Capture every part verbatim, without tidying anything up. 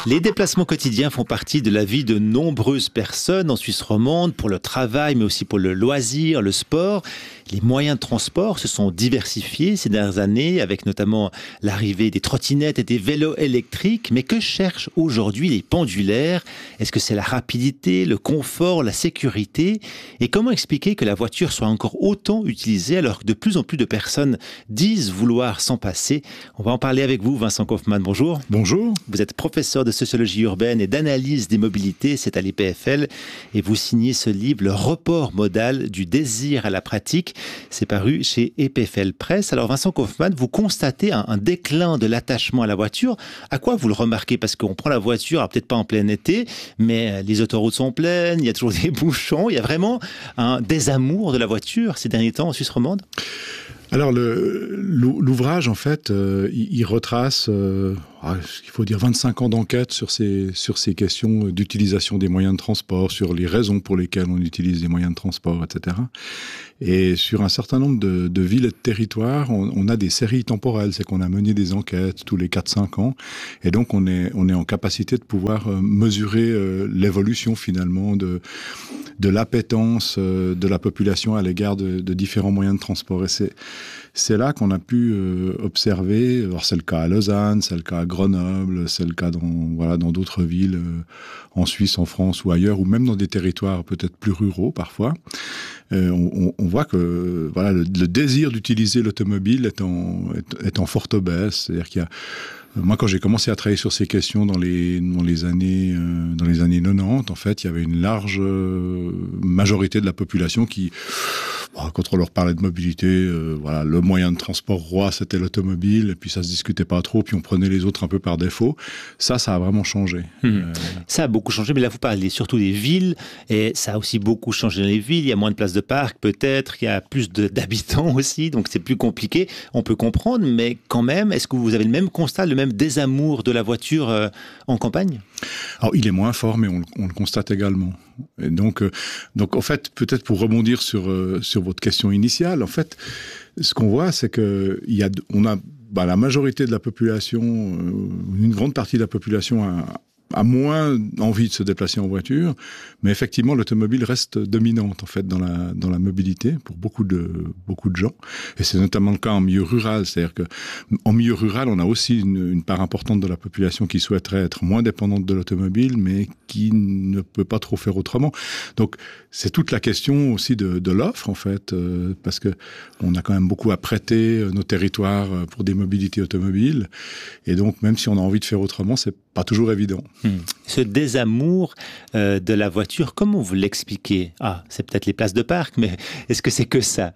Les déplacements quotidiens font partie de la vie de nombreuses personnes en Suisse romande, pour le travail, mais aussi pour le loisir, le sport. Les moyens de transport se sont diversifiés ces dernières années, avec notamment l'arrivée des trottinettes et des vélos électriques. Mais que cherchent aujourd'hui les pendulaires? Est-ce que c'est la rapidité, le confort, la sécurité? Et comment expliquer que la voiture soit encore autant utilisée alors que de plus en plus de personnes disent vouloir s'en passer? On va en parler avec vous, Vincent Kaufmann. Bonjour. Bonjour. Vous êtes professeur de sociologie urbaine et d'analyse des mobilités, c'est à l'E P F L, et vous signez ce livre, Le report modal du désir à la pratique. C'est paru chez E P F L Presse. Alors Vincent Kaufmann, vous constatez un, un déclin de l'attachement à la voiture. À quoi vous le remarquez? Parce qu'on prend la voiture, alors peut-être pas en plein été, mais les autoroutes sont pleines, il y a toujours des bouchons, il y a vraiment un désamour de la voiture ces derniers temps en Suisse romande. Alors, le, l'ouvrage, en fait, euh, il, il retrace, euh, il faut dire, vingt-cinq ans d'enquête sur ces, sur ces questions d'utilisation des moyens de transport, sur les raisons pour lesquelles on utilise les moyens de transport, et cetera. Et sur un certain nombre de, de villes et de territoires, on, on a des séries temporelles, c'est qu'on a mené des enquêtes tous les quatre cinq ans, et donc on est, on est en capacité de pouvoir euh, mesurer euh, l'évolution, finalement, de, de l'appétence euh, de la population à l'égard de, de différents moyens de transport. Et c'est C'est là qu'on a pu euh, observer, alors c'est le cas à Lausanne, c'est le cas à Grenoble, c'est le cas dans, voilà, dans d'autres villes euh, en Suisse, en France ou ailleurs, ou même dans des territoires peut-être plus ruraux parfois. Euh, on, on voit que voilà, le, le désir d'utiliser l'automobile est en, est, est en forte baisse. C'est-à-dire qu'il y a Moi, quand j'ai commencé à travailler sur ces questions dans les, dans les années, euh, dans les années quatre-vingt-dix, en fait, il y avait une large euh, majorité de la population qui, bon, quand on leur parlait de mobilité, euh, voilà, le moyen de transport roi, c'était l'automobile, et puis ça se discutait pas trop, puis on prenait les autres un peu par défaut. Ça, ça a vraiment changé. Mmh. Euh... Ça a beaucoup changé, mais là, vous parlez surtout des villes, et ça a aussi beaucoup changé dans les villes. Il y a moins de places de parc, peut-être, il y a plus de, d'habitants aussi, donc c'est plus compliqué. On peut comprendre, mais quand même, est-ce que vous avez le même constat, le même désamour de la voiture euh, en campagne? Alors, il est moins fort, mais on, on le constate également. Et donc, euh, donc, en fait, peut-être pour rebondir sur, euh, sur votre question initiale, en fait, ce qu'on voit, c'est que il y a, on a, bah, la majorité de la population, euh, une grande partie de la population a, a moins envie de se déplacer en voiture, mais effectivement, l'automobile reste dominante en fait dans la dans la mobilité pour beaucoup de beaucoup de gens, et c'est notamment le cas en milieu rural. C'est-à-dire que en milieu rural, on a aussi une, une part importante de la population qui souhaiterait être moins dépendante de l'automobile, mais qui ne peut pas trop faire autrement. Donc, c'est toute la question aussi de, de l'offre en fait, euh, parce que on a quand même beaucoup à prêter nos territoires pour des mobilités automobiles, et donc même si on a envie de faire autrement, c'est pas toujours évident. Hum. Ce désamour euh, de la voiture, comment vous l'expliquez? Ah, c'est peut-être les places de parc, mais est-ce que c'est que ça?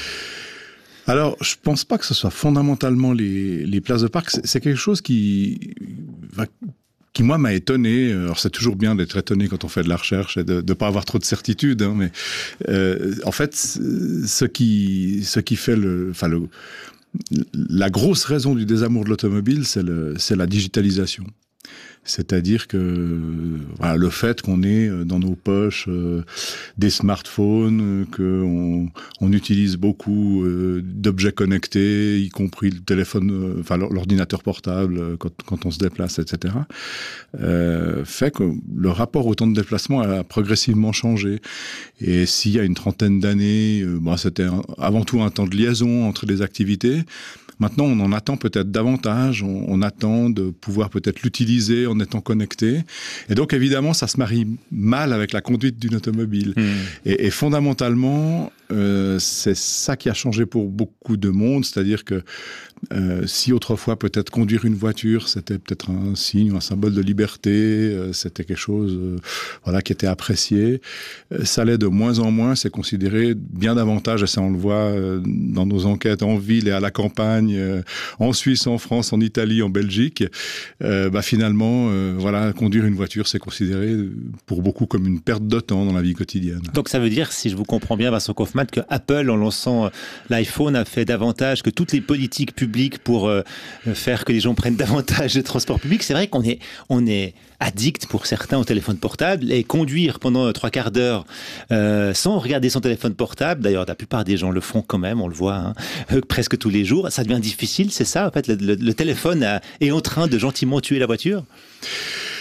Alors, je pense pas que ce soit fondamentalement les, les places de parc. C'est, c'est quelque chose qui, qui moi m'a étonné. Alors, c'est toujours bien d'être étonné quand on fait de la recherche et de ne pas avoir trop de certitude. Hein, mais euh, en fait, ce qui, ce qui fait le, enfin le, la grosse raison du désamour de l'automobile, c'est, le, c'est la digitalisation. C'est-à-dire que voilà, le fait qu'on ait dans nos poches euh, des smartphones, qu'on on utilise beaucoup euh, d'objets connectés, y compris le téléphone, euh, enfin l'ordinateur portable euh, quand, quand on se déplace, et cetera, euh, fait que le rapport au temps de déplacement a progressivement changé. Et s'il y a une trentaine d'années, euh, bon, c'était un, avant tout un temps de liaison entre les activités. Maintenant, on en attend peut-être davantage, on, on attend de pouvoir peut-être l'utiliser en étant connecté. Et donc, évidemment, ça se marie mal avec la conduite d'une automobile. Mmh. Et, et fondamentalement, euh, c'est ça qui a changé pour beaucoup de monde, c'est-à-dire que euh, si autrefois, peut-être conduire une voiture, c'était peut-être un signe ou un symbole de liberté, euh, c'était quelque chose euh, voilà, qui était apprécié, euh, ça l'est de moins en moins, c'est considéré bien davantage, et ça on le voit euh, dans nos enquêtes en ville et à la campagne, euh, en Suisse, en France, en Italie, en Belgique, euh, bah, finalement, euh, voilà, conduire une voiture, c'est considéré pour beaucoup comme une perte de temps dans la vie quotidienne. Donc ça veut dire, si je vous comprends bien, Vincent Kaufmann, que Apple, en lançant l'iPhone, a fait davantage que toutes les politiques publiques pour euh, faire que les gens prennent davantage de transports publics. C'est vrai qu'on est, on est addict pour certains au téléphone portable, et conduire pendant trois quarts d'heure euh, sans regarder son téléphone portable, d'ailleurs la plupart des gens le font quand même, on le voit hein, euh, presque tous les jours, ça devient difficile, c'est ça en fait, le, le, le téléphone a, est en train de gentiment tuer la voiture?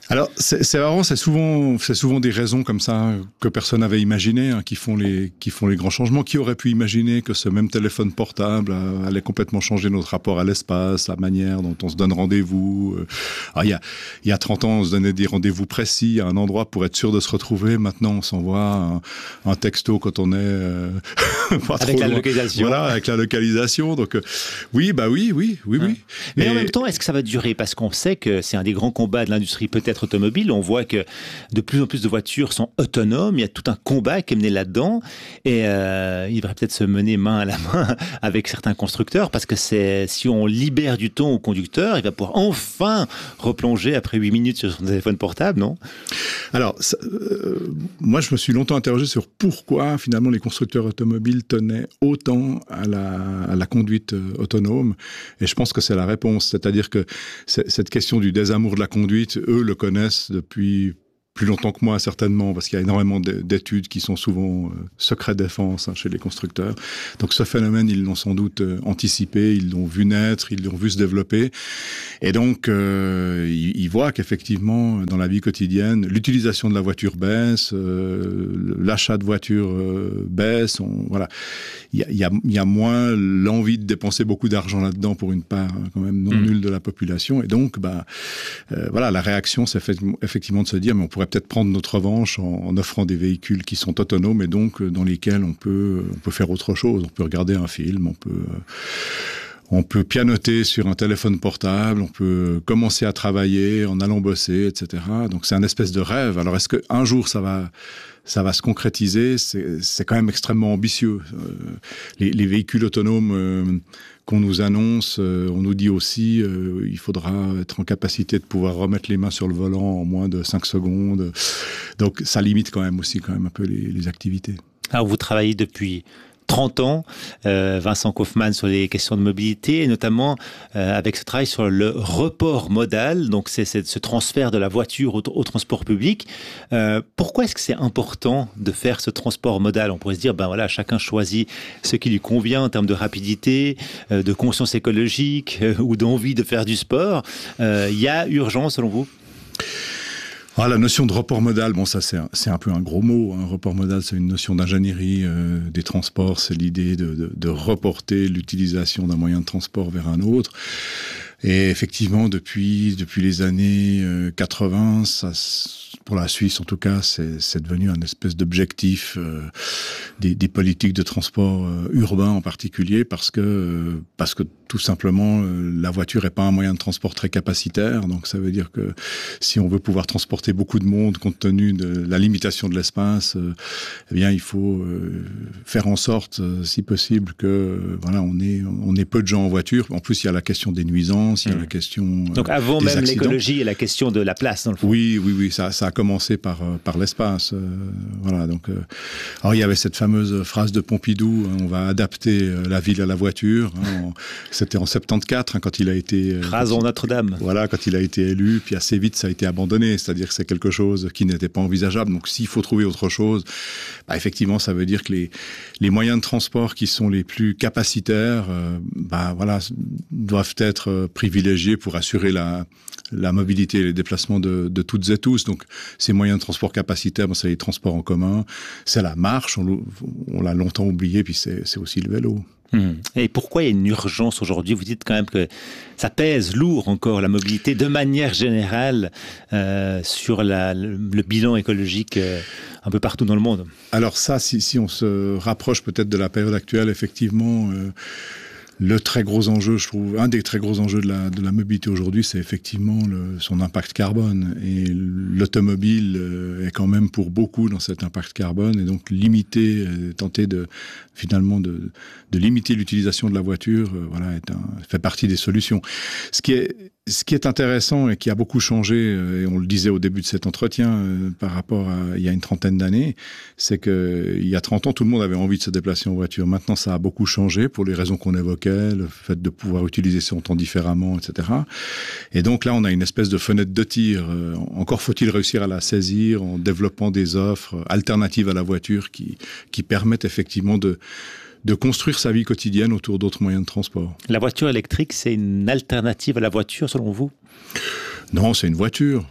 Alors, c'est, c'est marrant, c'est souvent, c'est souvent des raisons comme ça que personne n'avait imaginé, hein, qui font les, qui font les grands changements. Qui aurait pu imaginer que ce même téléphone portable euh, allait complètement changer notre rapport à l'espace, la manière dont on se donne rendez-vous. Euh, alors, il y a, il y a trente ans, on se donnait des rendez-vous précis à un endroit pour être sûr de se retrouver. Maintenant, on s'envoie un, un texto quand on est euh, pas avec trop la loin. localisation. Voilà, avec la localisation. Donc, euh, oui, bah oui, oui, oui, ouais. oui. Mais Et... en même temps, est-ce que ça va durer? Parce qu'on sait que c'est un des grands combats de l'industrie peut-être automobile. On voit que de plus en plus de voitures sont autonomes. Il y a tout un combat qui est mené là-dedans. Et euh, il devrait peut-être se mener main à la main avec certains constructeurs, parce que c'est, si on libère du temps au conducteur, il va pouvoir enfin replonger après huit minutes sur son téléphone portable, non? Alors, ça, euh, moi, je me suis longtemps interrogé sur pourquoi, finalement, les constructeurs automobiles tenaient autant à la, à la conduite euh, autonome. Et je pense que c'est la réponse. C'est-à-dire que cette question du désamour de la conduite, eux le connaissent depuis plus longtemps que moi, certainement, parce qu'il y a énormément d'études qui sont souvent euh, secret défense hein, chez les constructeurs. Donc ce phénomène, ils l'ont sans doute euh, anticipé, ils l'ont vu naître, ils l'ont vu se développer. Et donc, euh, ils, ils voient qu'effectivement, dans la vie quotidienne, l'utilisation de la voiture baisse, euh, l'achat de voitures euh, baisse. On, voilà. Il y a, il y a, il y a moins l'envie de dépenser beaucoup d'argent là-dedans pour une part hein, quand même non mmh. nulle de la population. Et donc, bah, euh, voilà, la réaction, c'est effectivement de se dire, mais on pourrait peut-être prendre notre revanche en, en offrant des véhicules qui sont autonomes et donc dans lesquels on peut, on peut faire autre chose. On peut regarder un film, on peut, euh, on peut pianoter sur un téléphone portable, on peut commencer à travailler en allant bosser, et cetera. Donc c'est un espèce de rêve. Alors est-ce qu'un jour ça va, ça va se concrétiser? C'est, c'est quand même extrêmement ambitieux. Euh, les, les véhicules autonomes euh, qu'on nous annonce, euh, on nous dit aussi euh, il faudra être en capacité de pouvoir remettre les mains sur le volant en moins de cinq secondes. Donc ça limite quand même aussi quand même un peu les, les activités. Alors vous travaillez depuis trente ans, euh, Vincent Kaufmann, sur les questions de mobilité, et notamment euh, avec ce travail sur le report modal, donc c'est, c'est ce transfert de la voiture au, au transport public. Euh, pourquoi est-ce que c'est important de faire ce transport modal? On pourrait se dire, ben voilà, chacun choisit ce qui lui convient en termes de rapidité, euh, de conscience écologique euh, ou d'envie de faire du sport. Il euh, y a urgence selon vous? Ah, la notion de report modal, bon ça c'est un, c'est un peu un gros mot. Hein. Report modal, c'est une notion d'ingénierie euh, des transports. C'est l'idée de, de, de reporter l'utilisation d'un moyen de transport vers un autre. Et effectivement, depuis depuis les années euh, quatre-vingts, ça, pour la Suisse en tout cas, c'est, c'est devenu un espèce d'objectif euh, des, des politiques de transport euh, urbain en particulier, parce que euh, parce que tout simplement euh, la voiture est pas un moyen de transport très capacitaire. Donc ça veut dire que si on veut pouvoir transporter beaucoup de monde compte tenu de la limitation de l'espace, euh, eh bien il faut euh, faire en sorte, euh, si possible, que euh, voilà on ait on ait peu de gens en voiture. En plus, il y a la question des nuisances, il y a mmh. la question euh, donc avant des même accidents. L'écologie et la question de la place dans le fond. Oui, oui, oui, ça, ça a commencé par par l'espace. Euh, voilà, donc euh, alors il y avait cette fameuse phrase de Pompidou, hein, on va adapter euh, la ville à la voiture. Hein, en, c'était en soixante-quatorze hein, quand il a été euh, Rasons Notre-Dame. Voilà, quand il a été élu, puis assez vite ça a été abandonné, c'est-à-dire que c'est quelque chose qui n'était pas envisageable. Donc s'il faut trouver autre chose, bah, effectivement, ça veut dire que les les moyens de transport qui sont les plus capacitaires, euh, bah voilà, doivent être euh, privilégiés pour assurer la la mobilité et les déplacements de, de toutes et tous. Donc, ces moyens de transport capacitaires, c'est les transports en commun, c'est la marche, on, on l'a longtemps oublié, puis c'est, c'est aussi le vélo. Hum. Et pourquoi il y a une urgence aujourd'hui? Vous dites quand même que ça pèse lourd encore, la mobilité, de manière générale, euh, sur la, le, le bilan écologique euh, un peu partout dans le monde. Alors ça, si, si on se rapproche peut-être de la période actuelle, effectivement... Euh, Le très gros enjeu, je trouve, un des très gros enjeux de la, de la mobilité aujourd'hui, c'est effectivement le, son impact carbone. Et l'automobile est quand même pour beaucoup dans cet impact carbone. Et donc, limiter, tenter de, finalement, de, de limiter l'utilisation de la voiture, voilà, est un, fait partie des solutions. Ce qui est, ce qui est intéressant et qui a beaucoup changé, et on le disait au début de cet entretien, euh, par rapport à il y a une trentaine d'années, c'est que il y a trente ans, tout le monde avait envie de se déplacer en voiture. Maintenant, ça a beaucoup changé pour les raisons qu'on évoquait, le fait de pouvoir utiliser son temps différemment, et cetera. Et donc là, on a une espèce de fenêtre de tir. Euh, encore faut-il réussir à la saisir en développant des offres alternatives à la voiture qui, qui permettent effectivement de de construire sa vie quotidienne autour d'autres moyens de transport. La voiture électrique, c'est une alternative à la voiture, selon vous ? Non, c'est une voiture.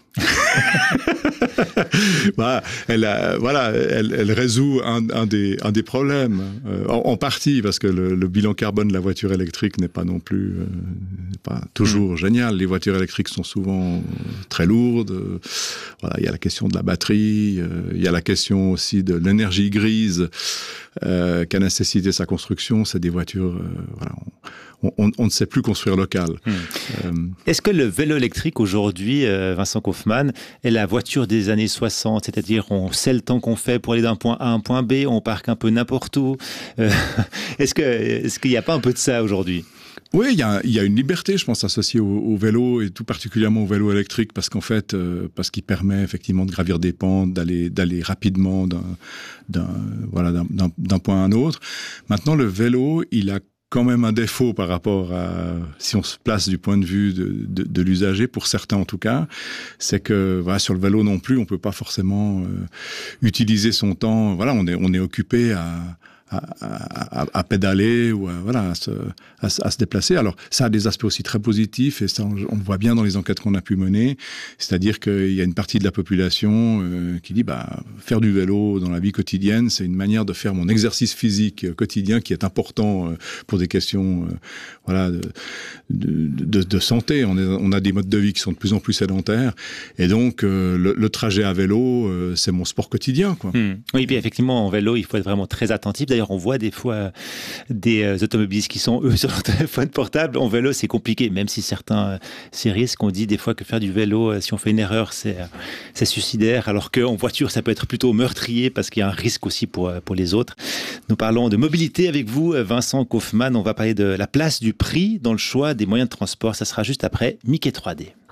bah, elle, a, voilà, elle, elle résout un, un, des, un des problèmes, euh, en, en partie, parce que le, le bilan carbone de la voiture électrique n'est pas non plus euh, pas toujours mmh. génial. Les voitures électriques sont souvent très lourdes. Euh, voilà, il y a la question de la batterie, euh, il y a la question aussi de l'énergie grise euh, qu'a nécessité sa construction. C'est des voitures... Euh, voilà, on, On, on ne sait plus construire local. Mmh. Euh... Est-ce que le vélo électrique aujourd'hui, euh, Vincent Kaufmann, est la voiture des années soixante, c'est-à-dire on sait le temps qu'on fait pour aller d'un point A à un point B, on parque un peu n'importe où. Euh, est-ce que, est-ce qu'il n'y a pas un peu de ça aujourd'hui ? Oui, il y a, y a une liberté, je pense, associée au, au vélo et tout particulièrement au vélo électrique, parce qu'en fait, euh, parce qu'il permet effectivement de gravir des pentes, d'aller, d'aller rapidement d'un, d'un, voilà, d'un, d'un, d'un point à un autre. Maintenant, le vélo, il a quand même un défaut par rapport à, si on se place du point de vue de, de, de l'usager, pour certains en tout cas, c'est que voilà, sur le vélo non plus, on peut pas forcément euh, utiliser son temps. Voilà, on est, on est occupé à, à, à, à pédaler ou à, voilà, à se, à, à se déplacer. Alors, ça a des aspects aussi très positifs et ça, on, on le voit bien dans les enquêtes qu'on a pu mener. C'est-à-dire qu'il y a une partie de la population euh, qui dit bah, faire du vélo dans la vie quotidienne, c'est une manière de faire mon exercice physique quotidien qui est important euh, pour des questions euh, voilà, de, de, de, de santé. On, est, on a des modes de vie qui sont de plus en plus sédentaires et donc euh, le, le trajet à vélo, euh, c'est mon sport quotidien, quoi. Mmh. Oui, puis effectivement, en vélo, il faut être vraiment très attentif. D'ailleurs, on voit des fois des euh, automobilistes qui sont, eux, sur leur téléphone portable. En vélo, c'est compliqué, même si certains euh, c'est risque. On dit des fois que faire du vélo, euh, si on fait une erreur, c'est, euh, c'est suicidaire, alors qu'en voiture, ça peut être plutôt meurtrier parce qu'il y a un risque aussi pour, euh, pour les autres. Nous parlons de mobilité avec vous, Vincent Kaufmann. On va parler de la place du prix dans le choix des moyens de transport. Ça sera juste après Mickey trois D.